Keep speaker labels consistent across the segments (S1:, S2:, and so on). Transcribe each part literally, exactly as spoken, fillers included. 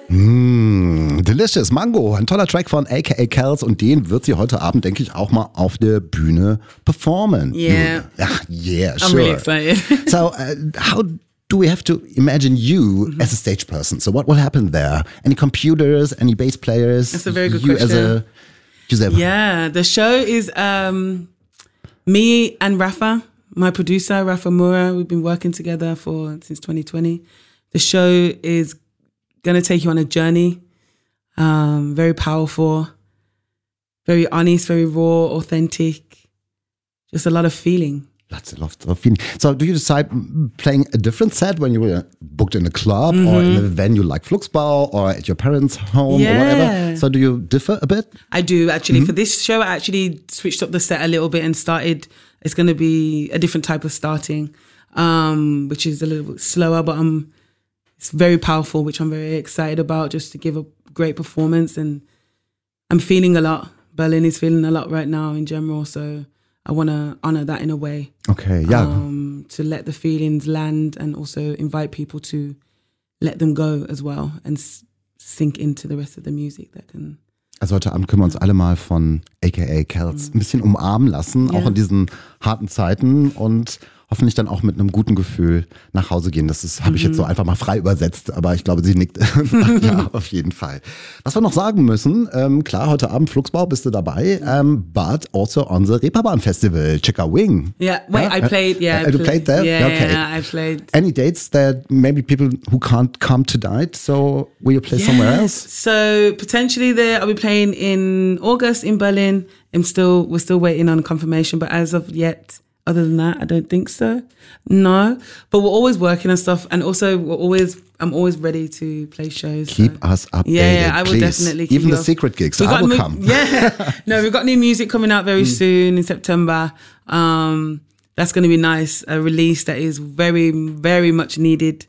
S1: Mm, delicious, Mango, ein toller Track von A K A Kells und den wird sie heute Abend, denke ich, auch mal auf der Bühne performen.
S2: Yeah.
S1: Ach, yeah, sure.
S2: I'm really excited.
S1: So, uh, how do we have to imagine you mm-hmm. as a stage person? So what will happen there? Any computers, any bass players?
S2: That's a very good
S1: you
S2: question.
S1: As a, Giuseppe?
S2: Yeah, the show is um, me and Rafa, my producer, Rafa Mura. We've been working together for since twenty twenty. The show is going to take you on a journey, um, very powerful, very honest, very raw, authentic, just a lot of feeling.
S1: Lots and lots of feeling. So do you decide playing a different set when you were booked in a club mm-hmm. or in a venue like Fluxbau or at your parents' home
S2: yeah.
S1: or whatever? So do you differ a bit?
S2: I do, actually.
S1: Mm-hmm.
S2: For this show, I actually switched up the set a little bit and started, it's going to be a different type of starting, um, which is a little bit slower, but I'm, it's very powerful, which I'm very excited about, just to give a great performance. And I'm feeling a lot. Berlin is feeling a lot right now in general, so I want to honor that in a way.
S1: Okay, yeah.
S2: Um, to let the feelings land and also invite people to let them go as well and s- sink into the rest of the music that can.
S1: Also heute Abend können wir uns alle mal von A K A Kells ein bisschen umarmen lassen,
S2: ja.
S1: auch in diesen harten Zeiten und hoffentlich dann auch mit einem guten Gefühl nach Hause gehen. Das ist, habe ich jetzt so einfach mal frei übersetzt, aber ich glaube, sie nickt. Ja, auf jeden Fall. Was wir noch sagen müssen, ähm, klar, heute Abend Fluxbau bist du dabei, um, but also on the Reeperbahn Festival, Chica Wing.
S2: Yeah, wait,
S1: yeah?
S2: I played, yeah.
S1: Uh,
S2: I
S1: you played there?
S2: Yeah,
S1: okay.
S2: yeah, I played.
S1: Any dates that maybe people who can't come tonight, so will you play
S2: yeah.
S1: somewhere else?
S2: So potentially there, I'll be playing in August in Berlin. I'm still, we're still waiting on confirmation, but as of yet, other than that, I don't think so. No, but we're always working on stuff, and also we're always. I'm always ready to play shows.
S1: Keep
S2: so.
S1: us updated,
S2: yeah, yeah, I will
S1: please.
S2: definitely. Keep
S1: Even
S2: you
S1: the
S2: up.
S1: secret gigs,
S2: We
S1: I will
S2: new,
S1: come.
S2: Yeah, no, we've got new music coming out very mm. soon in September. Um, that's going to be nice. A release that is very, very much needed.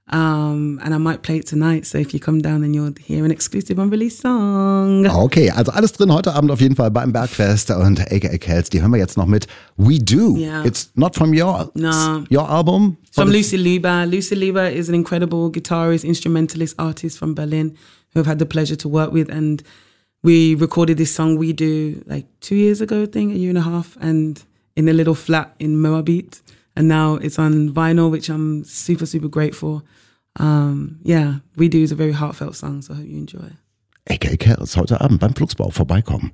S2: Um, and I might play it tonight, so if you come down, then you'll hear an exclusive unreleased song.
S1: Okay, also alles drin heute Abend auf jeden Fall beim Bergfest und A K A Kells, die hören wir jetzt noch mit We Do.
S2: Yeah.
S1: It's not from your,
S2: no.
S1: your album.
S2: It's from Lucy Lieber. Lucy Lieber is an incredible guitarist, instrumentalist, artist from Berlin who I've had the pleasure to work with, and we recorded this song We Do like two years ago, I think, a year and a half, and in a little flat in Moabit. And now it's on vinyl, which I'm super, super grateful. Um, yeah, We Do is a very heartfelt song, so I hope you enjoy.
S1: A K A Kells heute Abend beim Fluxbau vorbeikommen.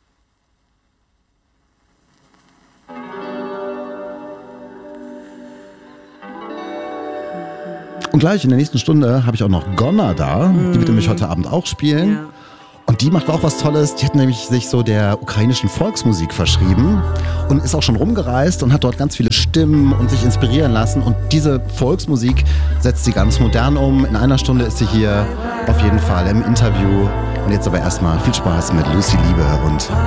S1: Und gleich in der nächsten Stunde habe ich auch noch Gonna da, mm. die wird nämlich heute Abend auch spielen.
S2: Yeah.
S1: Und die macht auch was Tolles. Die hat nämlich sich so der ukrainischen Volksmusik verschrieben und ist auch schon rumgereist und hat dort ganz viele Stimmen und sich inspirieren lassen. Und diese Volksmusik setzt sie ganz modern um. In einer Stunde ist sie hier auf jeden Fall im Interview. Und jetzt aber erstmal viel Spaß mit Lucy Lieber und